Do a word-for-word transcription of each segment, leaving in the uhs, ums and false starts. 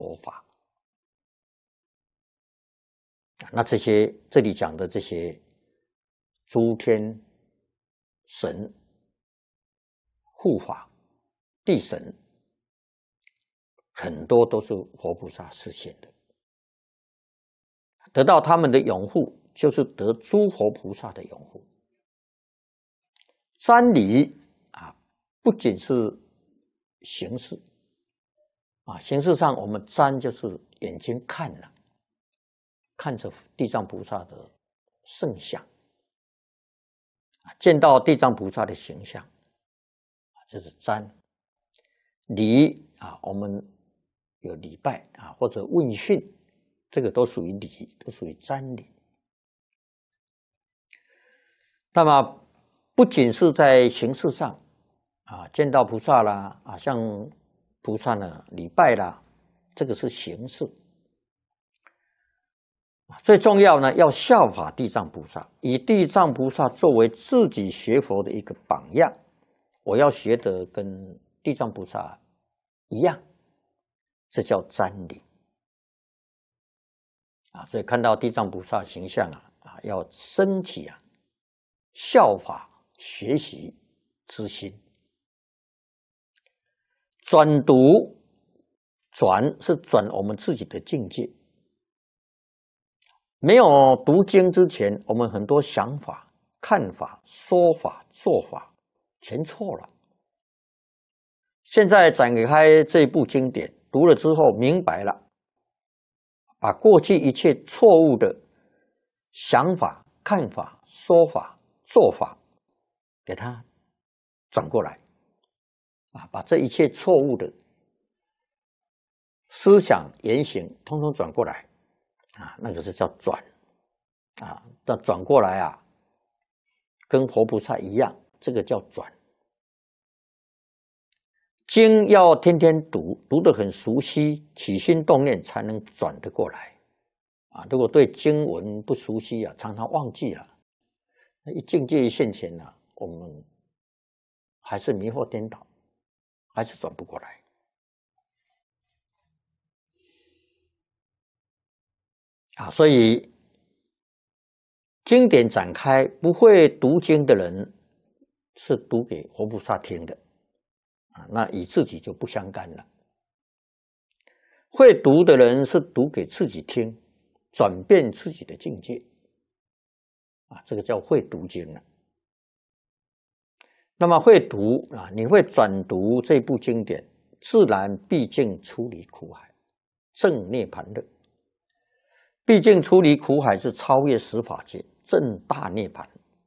佛法。那这些这里讲的这些诸天神、护法、地神，很多都是活菩萨示现的。得到他们的拥护，就是得诸佛菩萨的拥护。瞻礼啊，不仅是形式啊，形式上我们瞻就是眼睛看了，看着地藏菩萨的圣像，见到地藏菩萨的形象，这是瞻。礼啊，我们有礼拜啊，或者问讯，这个都属于礼，都属于瞻礼。那么不仅是在形式上啊，见到菩萨啦啊，向菩萨呢礼拜啦，这个是形式。最重要呢，要效法地藏菩萨，以地藏菩萨作为自己学佛的一个榜样。我要学的跟地藏菩萨一样，这叫瞻礼啊。所以看到地藏菩萨形象啊，啊，要升起啊效法学习之心。转读，转是转我们自己的境界。没有读经之前，我们很多想法、看法、说法、做法全错了。现在展开这一部经典，读了之后明白了，把过去一切错误的想法、看法、说法、做法，给它转过来，啊，把这一切错误的思想、言行，通通转过来。啊，那个是叫转啊，那转过来啊，跟活菩萨一样，这个叫转。经要天天读，读得很熟悉，起心动念才能转得过来啊。如果对经文不熟悉啊，常常忘记了，那一境界一现前呢、啊，我们还是迷惑颠倒，还是转不过来。啊，所以经典展开，不会读经的人是读给活菩萨听的，啊，那与自己就不相干了。会读的人是读给自己听，转变自己的境界，啊，这个叫会读经了。那么会读啊，你会转读这部经典，自然毕竟出离苦海，证涅槃乐。毕竟出离苦海是超越十法界，证大涅槃。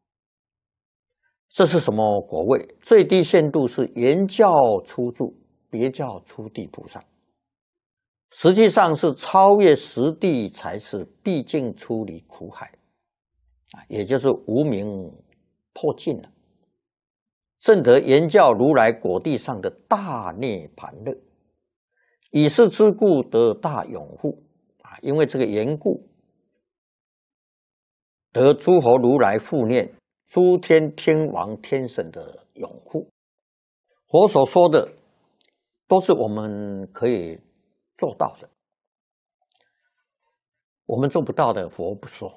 这是什么果位？最低限度是原教初住，别教初地菩萨。实际上是超越十地，才是毕竟出离苦海，啊，也就是无明破尽了，证得原教如来果地上的大涅槃乐。以是之故得大拥护。因为这个缘故，得诸佛如来护念，诸天天王天神的拥护。佛所说的都是我们可以做到的，我们做不到的佛不说。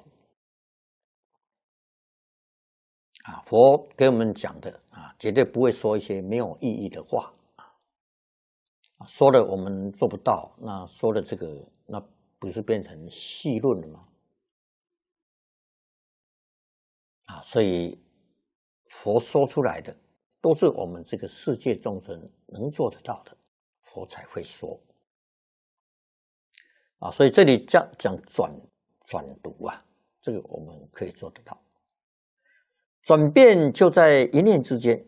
啊，佛给我们讲的啊，绝对不会说一些没有意义的话啊，说了我们做不到，那说了这个那。不是变成戏论了吗？啊，所以佛说出来的都是我们这个世界众生能做得到的，佛才会说。啊，所以这里讲讲转转读啊，这个我们可以做得到。转变就在一念之间，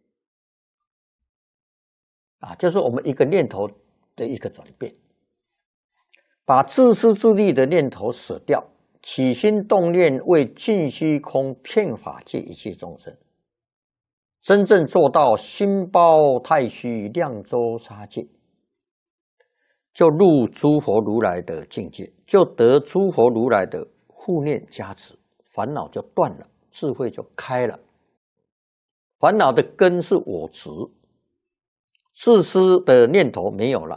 啊，就是我们一个念头的一个转变。把自私自利的念头舍掉，起心动念为尽虚空遍法界一切众生，真正做到心包太虚量周沙界，就入诸佛如来的境界，就得诸佛如来的护念加持，烦恼就断了，智慧就开了。烦恼的根是我执，自私的念头没有了，